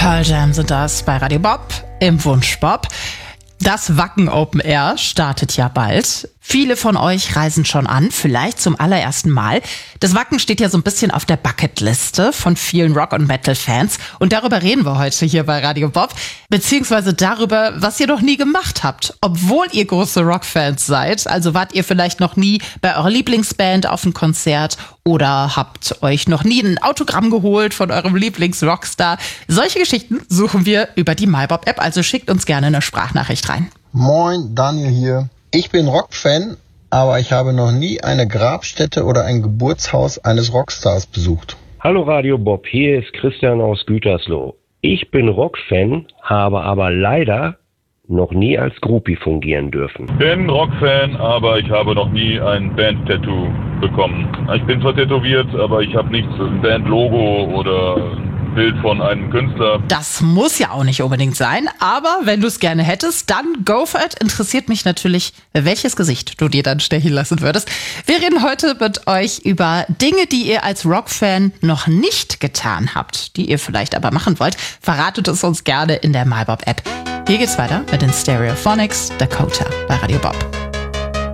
Pearl Jam sind das bei Radio Bob im Wunsch Bob. Das Wacken Open Air startet ja bald. Viele von euch reisen schon an, vielleicht zum allerersten Mal. Das Wacken steht ja so ein bisschen auf der Bucketliste von vielen Rock- und Metal-Fans. Und darüber reden wir heute hier bei Radio Bob. Beziehungsweise darüber, was ihr noch nie gemacht habt. Obwohl ihr große Rock-Fans seid. Also wart ihr vielleicht noch nie bei eurer Lieblingsband auf ein Konzert oder habt euch noch nie ein Autogramm geholt von eurem Lieblings-Rockstar. Solche Geschichten suchen wir über die MyBob-App. Also schickt uns gerne eine Sprachnachricht rein. Moin, Daniel hier. Ich bin Rock-Fan, aber ich habe noch nie eine Grabstätte oder ein Geburtshaus eines Rockstars besucht. Hallo Radio Bob, hier ist Christian aus Gütersloh. Ich bin Rock-Fan, habe aber leider noch nie als Groupie fungieren dürfen. Ich bin Rock-Fan, aber ich habe noch nie ein Band-Tattoo bekommen. Ich bin zwar tätowiert, aber ich habe nichts, ein Band-Logo oder ein Bild von einem Künstler. Das muss ja auch nicht unbedingt sein, aber wenn du es gerne hättest, dann go for it. Interessiert mich natürlich, welches Gesicht du dir dann stechen lassen würdest. Wir reden heute mit euch über Dinge, die ihr als Rock-Fan noch nicht getan habt, die ihr vielleicht aber machen wollt. Verratet es uns gerne in der MyBob-App. Hier geht's weiter mit den Stereophonics Dakota bei Radio Bob.